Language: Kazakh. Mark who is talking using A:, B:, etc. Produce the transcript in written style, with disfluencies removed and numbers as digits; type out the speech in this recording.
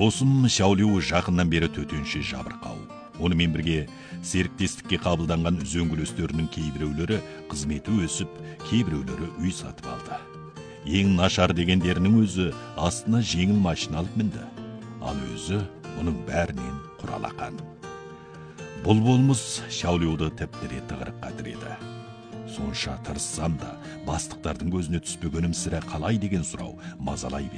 A: Досым Шаулю жақыннан бері төтенше жабырқау. Онымен бірге серіктестікке қабылданған үзеңгілестерінің кейбіреулері қызметі өсіп, кейбіреулері үй сатып алды. Ең нашар дегендерінің өзі астына жеңіл машина алып мінді. Ал өзі оның бәрінен құралақан. Бұл болмыс Шаулюды тіпті тығырыққа тіреді. Сонша тырыссам да, бастықтардың көзіне түспегенім сірә қалай деген сұрау мазалай берді.